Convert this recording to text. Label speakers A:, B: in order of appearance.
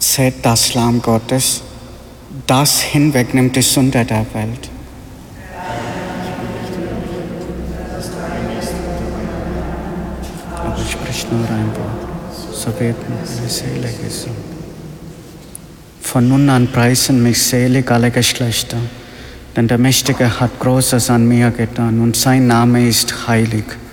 A: Seht das Lamm Gottes, das hinwegnimmt die Sünde der Welt. Aber sprich nur ein Wort, so wird meine Seele gesund. Von nun an preisen mich selig alle Geschlechter, denn der Mächtige hat Großes an mir getan und sein Name ist heilig.